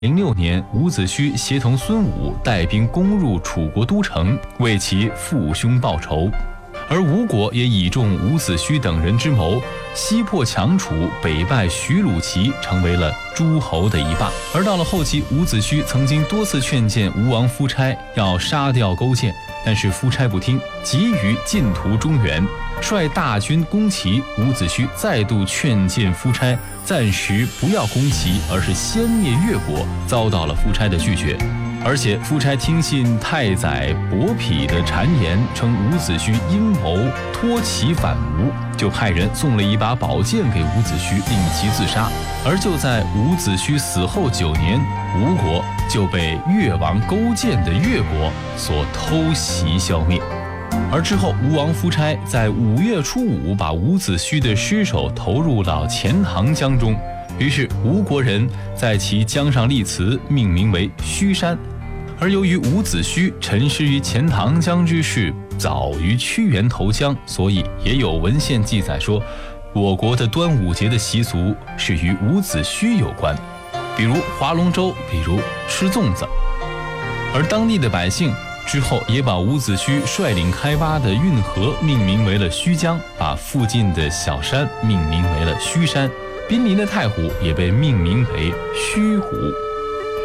06年，伍子胥协同孙武带兵攻入楚国都城，为其父兄报仇。而吴国也倚重伍子胥等人之谋，西破强楚，北败徐鲁齐，成为了诸侯的一霸。而到了后期，伍子胥曾经多次劝谏吴王夫差要杀掉勾践，但是夫差不听，急于进图中原，率大军攻齐。伍子胥再度劝谏夫差暂时不要攻齐，而是先灭越国，遭到了夫差的拒绝。而且夫差听信太宰伯嚭的谗言，称伍子胥阴谋托齐反吴，就派人送了一把宝剑给伍子胥，令其自杀。而就在伍子胥死后9年，吴国就被越王勾践的越国所偷袭消灭。而之后，吴王夫差在5月初5把伍子胥的尸首投入到钱塘江中，于是吴国人在其江上立祠，命名为胥山。而由于伍子胥沉尸于钱塘江之事早于屈原投江，所以也有文献记载说，我国的端午节的习俗是与伍子胥有关，比如划龙舟，比如吃粽子。而当地的百姓之后也把伍子胥率领开挖的运河命名为了胥江，把附近的小山命名为了胥山，濒临的太湖也被命名为胥湖。